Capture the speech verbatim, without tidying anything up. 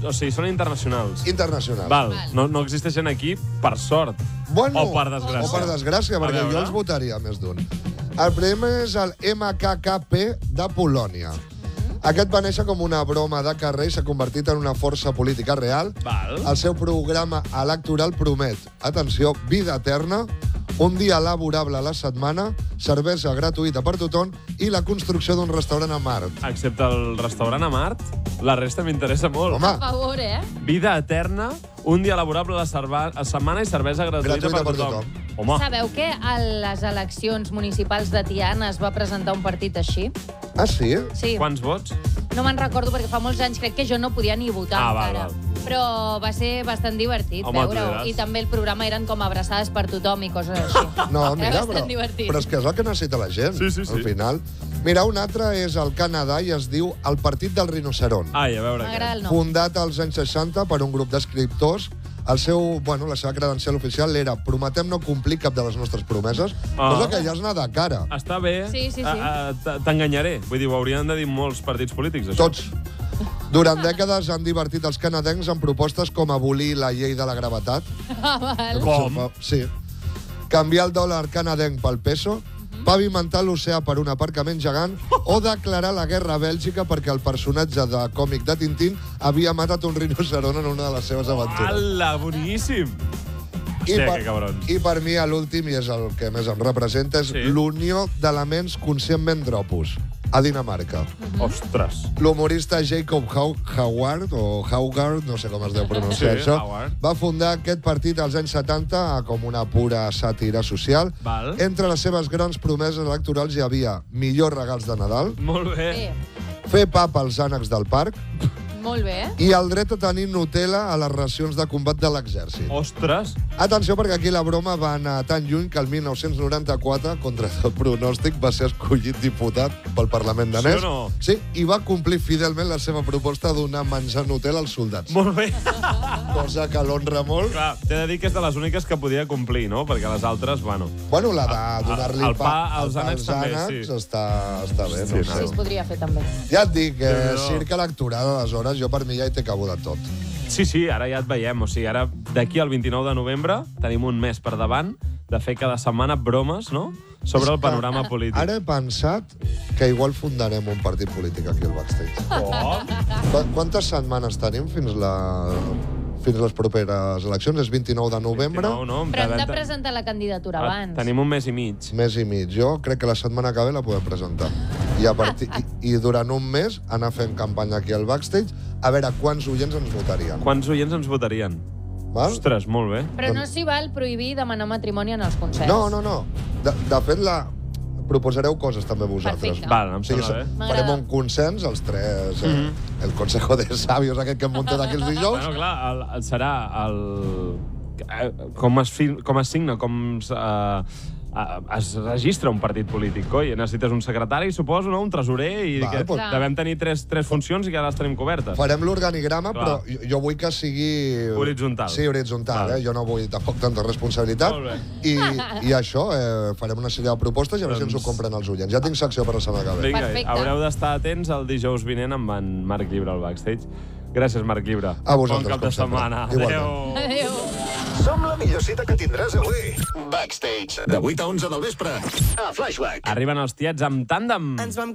o sigui, són internacionals. Internacionals. Val, no, no existeixen aquí, per sort. Bueno, o per desgràcia. O per desgràcia, perquè jo els votaria més d'un. El primer és el M K K P de Polònia. Aquest va néixer com una broma de carrer i s'ha convertit en una força política real. Val. El seu programa electoral promet, atenció, vida eterna, un dia laborable a la setmana, cervesa gratuïta per tothom i la construcció d'un restaurant a Mart. Excepte el restaurant a Mart, la resta m'interessa molt. Home. Per favor, eh? Vida eterna, un dia laborable a la serva- a setmana i cervesa gratuïta, Gratuïta per per tothom. tothom. Home, Sabeu que a les eleccions municipals de Tiana es va presentar un partit així? Ah, sí? Sí. quants vots? No me'n recordo perquè fa molts anys crec que jo no podia ni votar Ah, val, encara. val. Però va ser bastant divertit Home, tu veure-ho. diràs. I també el programa eren com abraçades per tothom i coses així. No, Era mira, bastant però, divertit. però és que és el que necessita la gent, Sí, sí, sí. al final. Mira, un altre és el Canadà i es diu el Partit del Rinoceront. Ai, a veure M'agrada què. el nom. Fundat als anys seixanta per un grup d'escriptors. El seu, bueno, la seva credencial oficial era prometem no complir cap de les nostres promeses, Ah. cosa que ja és anar de cara. Està bé. Sí, sí, sí. A- a- t- T'enganyaré. Vull dir, ho haurien de dir molts partits polítics, això. Tots. Durant dècades han divertit els canadencs amb propostes com abolir la llei de la gravetat. Ah, val. Com? Sí. Canviar el dòlar canadenc pel peso, pavimentar l'oceà per un aparcament gegant o declarar la guerra a Bèlgica perquè el personatge de còmic de Tintín havia matat un rinoceront en una de les seves aventures. Ala, boníssim. I Hòstia, per, que cabrons. I per mi, l'últim, i és el que més em representa, és Sí. l'Unió d'Elements Conscientment Dropus, a Dinamarca. Ostres. L'humorista Jacob Hau- Howard, o Haugard, no sé com es deu pronunciar Sí, això, Howard. va fundar aquest partit als anys setanta com una pura sàtira social. Val. Entre les seves grans promeses electorals hi havia millors regals de Nadal, Molt bé. Bé, fer pap als ànecs del parc molt bé, eh? i el dret a tenir Nutella a les racions de combat de l'exèrcit. Ostres. Atenció, perquè aquí la broma va anar tan lluny que el mil nou-cents noranta-quatre, contra el pronòstic, va ser escollit diputat pel Parlament danès. Sí o no? Sí, i va complir fidelment la seva proposta de donar menjar Nutella als soldats. Molt bé. Cosa que l'honra molt. Clar, t'he de dir que és de les úniques que podia complir, no? Perquè les altres, bueno... Bueno, la de donar-li el pa, pa als ànecs també, sí. està, està bé, Sí, no sí, Sí, es sé. podria fer també. Ja et dic, eh, No. circ electoral, aleshores, jo per mi ja hi té cabuda tot. Sí, sí, ara ja et veiem. O sigui, ara, d'aquí al vint-i-nou de novembre, tenim un mes per davant de fer cada setmana bromes, no?, sobre el panorama polític. Ara he pensat que igual fundarem un partit polític aquí al Backstage. Com? Qu- Quantes setmanes tenim fins la fins les properes eleccions? És vint-i-nou de novembre, No, no, Però hem de devem- presentar la candidatura Ah, abans. Tenim un mes i mig. mes i mig. Jo crec que la setmana que ve la podem presentar. I, a partir, i, i durant un mes anar fent campanya aquí al Backstage a veure quants oients ens votarien. Quants oients ens votarien? Val? Ostres, molt bé. Però no s'hi val prohibir demanar matrimoni en els concerts. No, no, no. De, de fet, la proposareu coses també vosaltres. Perfecte. Val, em O sigui, sembla bé. M'agrada. farem un consens, els tres, eh, Mhm. el Consejo de Sabios aquest que hem muntat aquí els dijous. Bueno, clar, el, el, serà el... eh, Com es, fi, com es signa, com es, uh, es registra un partit polític, coi? Necessites un secretari, suposo, no? Un tresorer, i Val, que doncs- devem tenir tres, tres funcions i que ara les tenim cobertes. Farem l'organigrama, Clar. però jo, jo vull que sigui... Horitzontal. Sí, horitzontal, Val. eh? Jo no vull tampoc tanta responsabilitat. Molt bé. I, I això, eh, farem una sèrie de propostes i a veure Doncs- si ens ho compren els oients. Ja tinc secció per la setmana que ve. Vinga, Perfecte. haureu d'estar atents el dijous vinent amb en Marc Llibre al Backstage. Gràcies, Marc Llibre. A vosaltres, Bon cap de com sempre. setmana. Igualment. Adéu. Adéu. Som la millor cita que tindràs avui. Backstage, de vuit a onze del vespre, a Flashback. Arriben els tiets amb tàndem. Ens vam